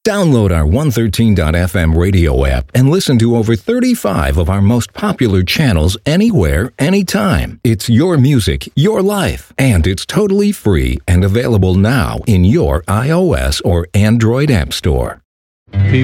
Download our 113.fm radio app and listen to over 35 of our most popular channels anywhere, anytime. It's your music, your life, and it's totally free and available now in your iOS or Android app store. People